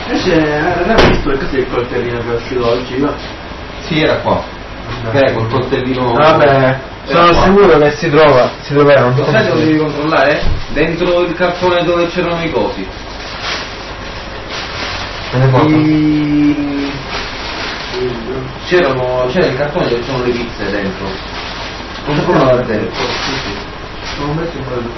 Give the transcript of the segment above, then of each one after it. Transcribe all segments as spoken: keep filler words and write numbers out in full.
Invece non hai visto che il coltellino che è uscito oggi? No? Sì, era qua. Beh, col coltellino. Vabbè, sono qua. sicuro che si trova, si troverà, non so Lo sai come dove si- devi controllare? Dentro il cartone dove c'erano i cosi. Me ne porto? I... C'erano. C'era il cartone dove c'erano le pizze dentro. Non so come la vedere. Sono messo in quello.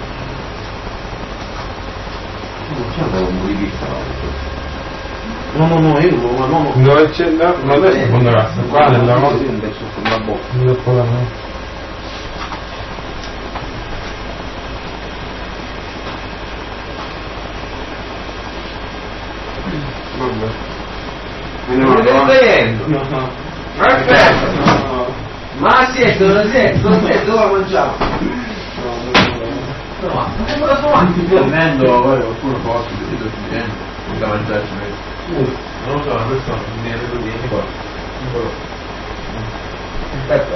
Non c'è un po' di pizza. No, no, no, io non no, no. Dove c'è? No, ma adesso quando la sta qua nella no? notte. Invece con la bocca. Dopo la notte. Vabbè. Non te ne stai vedendo? No, no. Aspetta! No, Ma siete, non siete, non siete, dove mangiamo? No, ma come la sto avanti? Prendendo, poi qualcuno può vedere il cliente, da mangiarci meglio. Non lo so, questo mi viene venuto vieni qua. Aspetta.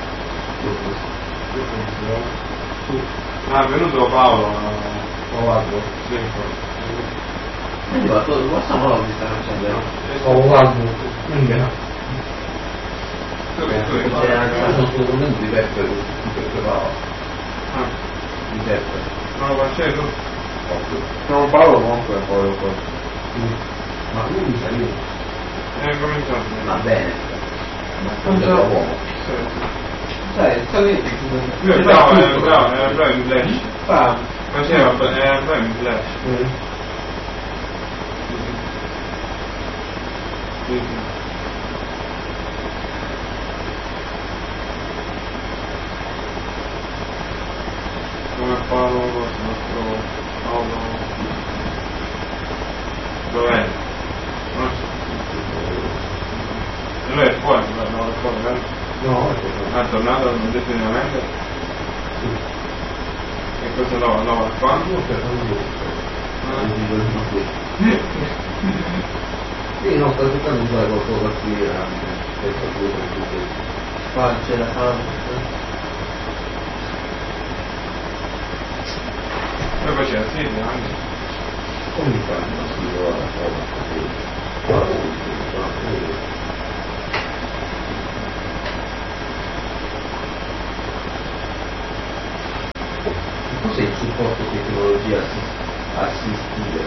Ah, è venuto Paolo, o l'altro, Quindi va, facciamo la vista facendo. Oh, guarda. C'è anche un documento di Peppe che Paolo. Di Peppe. No, ma c'è tu? No, Paolo comunque è poi poi. Ma lui mi sa io. È cominciato. Va bene. Ma quanto è uomo? Sai, sai Lui è bravo, è bravo, è bravo in flash. fa. Faceva, è bravo in flash. Sì, sì. Come Paolo, il nostro Paolo. Dov'è? Non so. Lui è fuori, no, no, è fuori, vero? No, Ah, è tornato definitivamente? sì. E cosa lavora? Lavora qua? Io per non sì, no, sto cercando di fare qualcosa qui anche. Questo qui, questo qui. Qua c'è la fame. Poi faceva sì, anche. Come mi fanno? Sì, guarda, guarda, guarda, guarda. Cos'è il supporto tecnologia assistita?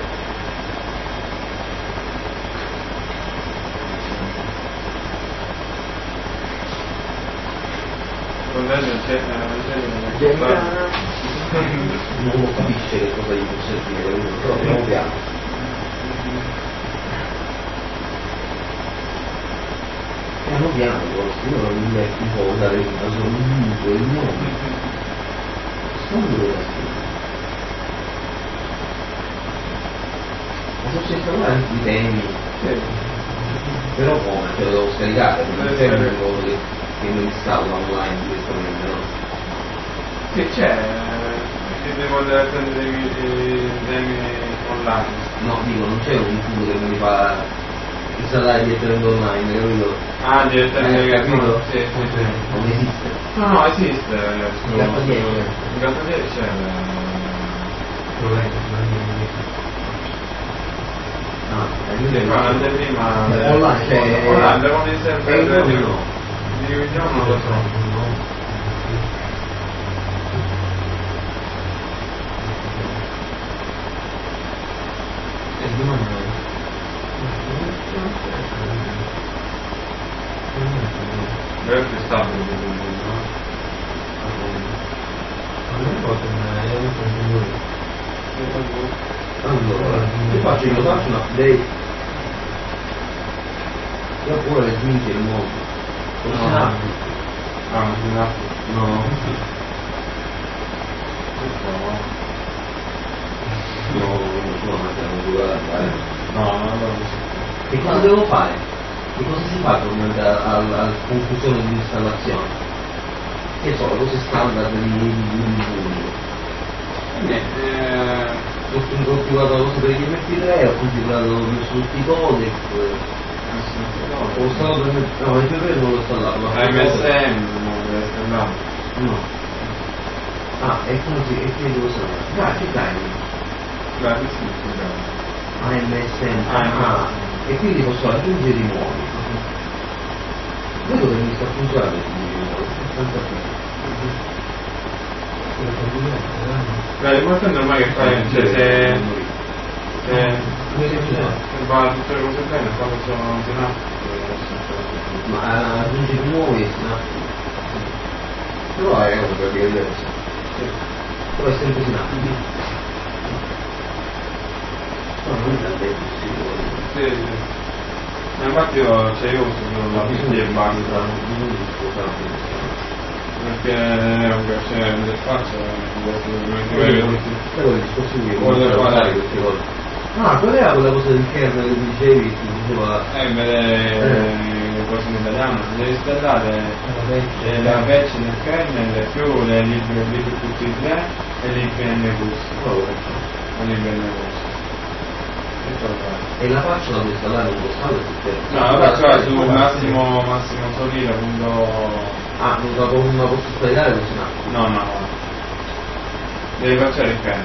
Fratello c'è, c'è, Non lo capisce che cosa gli può servire, però piano piano. Piano piano, io non mi metto un po' a dare una sono il nome. Sono dove la scrivo. Ma sono sempre tanti temi. Però come? Ce lo devo scaricare, non c'è una cosa che, che mi installa online direttamente, no? Sì, c'è, che devo andare a prendere i temi online. No, dico, non c'è un tubo che mi fa installare direttamente online, capito? Ah, direttamente, Eh, capito? Sì, sì, sì. Non esiste. No, no, esiste. Il gatto dietro. Il gatto dietro c'è. Ah, Sì, fa un'anteprima. Online c'è. Online devono essere Eh, no, di no. di video non lo so. E domani no. Deve più stabile, no? Non mi ricordo, ma è un Allora, io faccio, io faccio un update. Io pure le sminche il mondo. Con No. Snap. Ah, non si No. No, non so, ma siamo due da fare. No, no, no. Che cosa devo fare? Che cosa si fa durante alla confusione di installazione? Che so, cose standard di Ubuntu. Niente, eh... Ho configurato la cosa per gli M P tre, ho configurato per tutti i codec. Ho installato per M P tre, no, M P tre non l'ho installato. ma M S M non deve essere andato. No. Ah, e come si, e che devo sapere? Ah, che dai? Beh, sì, sì, A M S N. Ah, Ah, e quindi posso aggiungere i nuovi. Vedo che mi sta funzionando il nuovo, abbastanza bene. Beh, l'importante ormai che fai, cioè se, se, se va tutte le cose bene, quando sono Snap, Ma aggiungi i nuovi, no? Però è una cosa diversa. Però è sempre Snap. No, non è davvero possibile. sì, sì. Ma infatti io, cioè io uso la P C e basta, perché è un piacere l'interfaccia, Però il dispositivo Vuole non fare- fare queste cose. Ah, qual era quella cosa del kernel che dicevi? Che diceva... eh, vedere le cose in italiano, devi installare eh, la patch nel kernel più le librerie libqt tre e l'I P N Bus, Oh, ecco. l'I P N Bus. E poi fai. E la faccio da installare un po' saldo perché... No, la faccio su Massimo Massimo Solina punto... Ah, non la, non la posso scaricare così no? No, no, no. Devi facciare il kernel.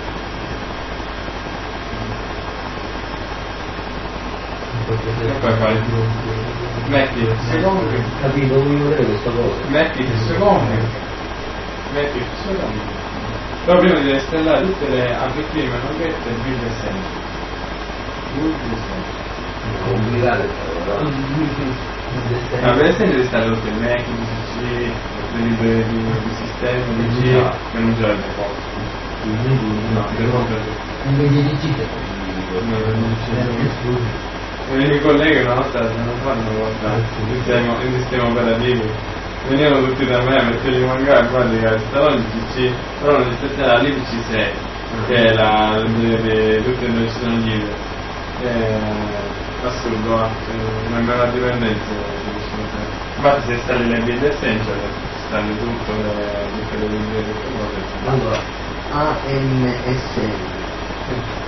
E poi fai metti il secondo, Capito, voglio vedere questa cosa. metti il secondo, metti il secondo. Però prima devi installare tutte le A P K, manovette e build essential. Build essential. Complicate però. No, per esempio devi installare tutte le Mac, il P C, le librerie di, di sistema, di G, che non già le cose. No, per non per invece di G I miei colleghi una volta non fanno guardare il sistema, il sistema operativo, venivano tutti da me perché gli mancava in pratica installò il P C, però non installava l'I P C sei, che è la di, di tutte dove ci sono gli I D E. È assurdo, eh? Non è una dipendenza. Infatti se installi le build essential, installi tutto, le, tutte le librerie, tutte le cose. Allora, A M S N.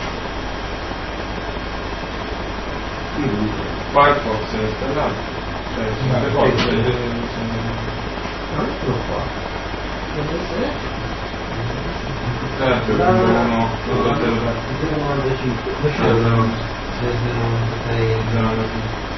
Firefox è installato, cioè le cose Non eccolo qua. certo, uno, due, tre, novantacinque. Questo è un...